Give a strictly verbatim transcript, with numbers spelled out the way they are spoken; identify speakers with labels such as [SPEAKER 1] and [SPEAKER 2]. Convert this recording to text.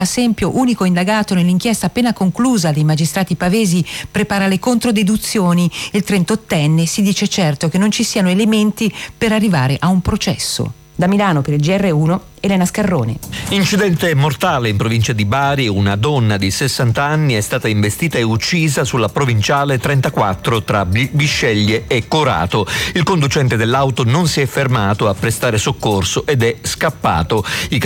[SPEAKER 1] Sempio, unico indagato nell'inchiesta appena conclusa dei magistrati pavesi, prepara le controdeduzioni. Il trentottenne si dice certo che non ci siano elementi per arrivare a un processo. Da Milano per il G R uno, Elena Scarrone.
[SPEAKER 2] Incidente mortale in provincia di Bari. Una donna di sessanta anni è stata investita e uccisa sulla provinciale trentaquattro tra Bisceglie e Corato. Il conducente dell'auto non si è fermato a prestare soccorso ed è scappato. I